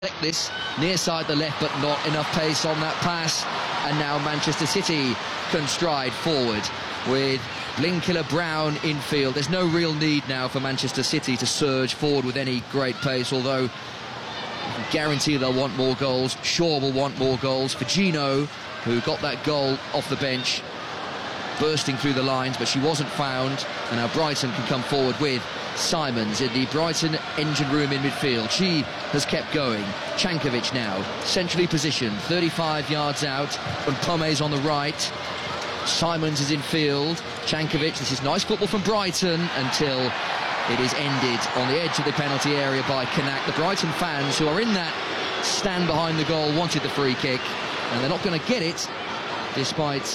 This near side the left, but not enough pace on that pass. And now Manchester City can stride forward with Blinkiller-Brown in field. There's no real need now for Manchester City to surge forward with any great pace, although I can guarantee they'll want more goals. Shaw will want more goals. Firmino, who got that goal off the bench, bursting through the lines, but she wasn't found. And now Brighton can come forward with Simons in the Brighton engine room in midfield. She has kept going. Cankovic now, centrally positioned, 35 yards out, and Pome's on the right. Simons is in field. Cankovic, this is nice football from Brighton until it is ended on the edge of the penalty area by Kanak. The Brighton fans who are in that stand behind the goal wanted the free kick, and they're not going to get it despite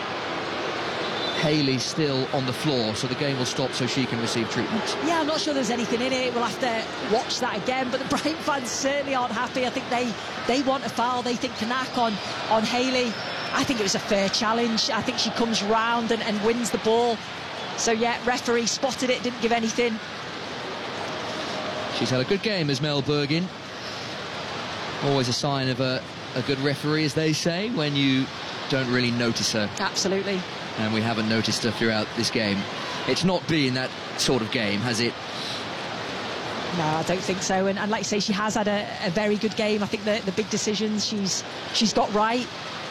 Haley still on the floor, so the game will stop so she can receive treatment. Yeah, I'm not sure there's anything in it. We'll have to watch that again, but the Brighton fans certainly aren't happy. I think they want a foul. They think Kanak on Haley. I think it was a fair challenge. I think she comes round and wins the ball. So yeah, referee spotted it, didn't give anything. She's had a good game, as Mel Bergin. Always a sign of a good referee, as they say, when you don't really notice her. Absolutely. And we haven't noticed her throughout this game. It's not been that sort of game, has it? No, I don't think so. And like you say, she has had a very good game. I think the big decisions she's got right.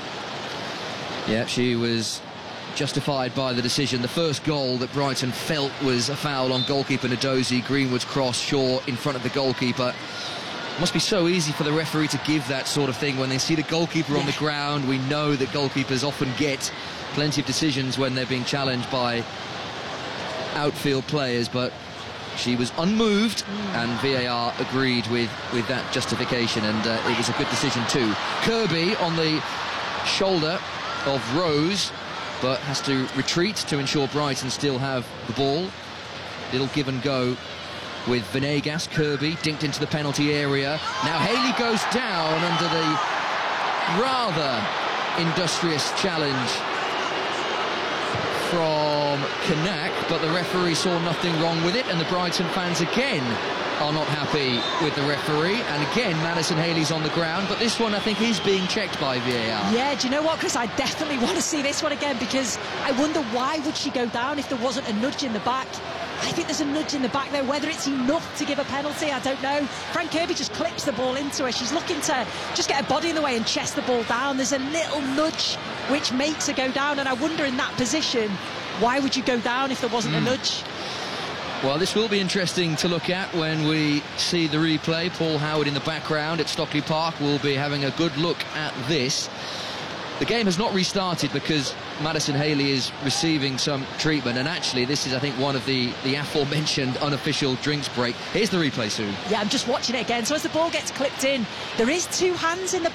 Yeah, she was justified by the decision. The first goal that Brighton felt was a foul on goalkeeper Nadozie. Greenwood's cross, Shaw in front of the goalkeeper. It must be so easy for the referee to give that sort of thing when they see the goalkeeper on the ground. We know that goalkeepers often get plenty of decisions when they're being challenged by outfield players, but she was unmoved, and VAR agreed with that justification, and it was a good decision too. Kirby on the shoulder of Rose, but has to retreat to ensure Brighton still have the ball. Little give and go with Venegas. Kirby dinked into the penalty area. Now Haley goes down under the rather industrious challenge from Kanak, but the referee saw nothing wrong with it, and the Brighton fans again are not happy with the referee, and again Madison Haley's on the ground, but this one I think is being checked by VAR. Yeah, do you know what, Chris, I definitely want to see this one again, because I wonder why would she go down if there wasn't a nudge in the back. I think there's a nudge in the back there. Whether it's enough to give a penalty, I don't know. Frank Kirby just clips the ball into her. She's looking to just get her body in the way and chest the ball down. There's a little nudge which makes her go down, and I wonder in that position, why would you go down if there wasn't a nudge? Well, this will be interesting to look at when we see the replay. Paul Howard in the background at Stockley Park will be having a good look at this. The game has not restarted because Madison Haley is receiving some treatment, and actually this is, I think, one of the aforementioned unofficial drinks break. Here's the replay, Sue. Yeah, I'm just watching it again. So as the ball gets clipped in, there is two hands in the